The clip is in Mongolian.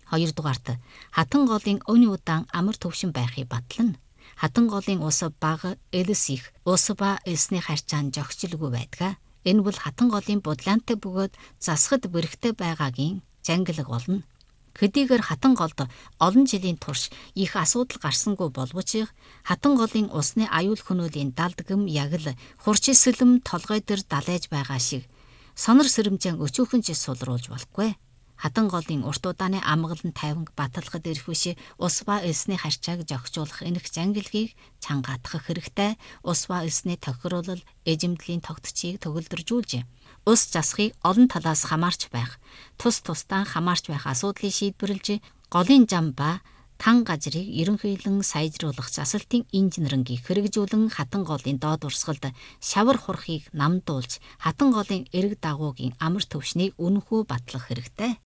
Хоёрдугаарт хатан голын өвний удаан амар төвшин байхыг батлана. Хатан голын ус бага, элс их, ус ба элсний харьцаа зохицолгүй байдаг. Энэ бол хатан голын будлаантай бөгөөд засахад бэрхтээ байгаагийн зангилаг болно. Хэдийгээр хатан голд олон жилийн турш их асуудал гарсангүй боловч хатан голын усны аюул хөнөөлийн далдгам яг л хурц эсэлэм толгой дээр далайж байгаа шиг сонор сэрэмжэн өчүүхэн ч сулруулж болохгүй. Хатан голын урт удааны амгалан тайванг баталгад ирэх биш ус ба элсний харьцааг зохицуулах энэх зангилгийг чангаатгах хэрэгтэй. Ус ба элсний тохируулал эжимдлийн тогтцыг төгөлдржүүлж ус засахыг олон талаас хамаарч байх, тус тусдаа хамаарч байх асуудлыг шийдвэрлэж голын зам ба тан газрыг ерөнхийлөн сайжруулах засалтын инженерингийг хэрэгжүүлэн хатан голын доод урсгалд шавар хурхыг намдуулж хатан голын эрэг дагуугийн амар төвшнийг үнэхүү батлах хэрэгтэй.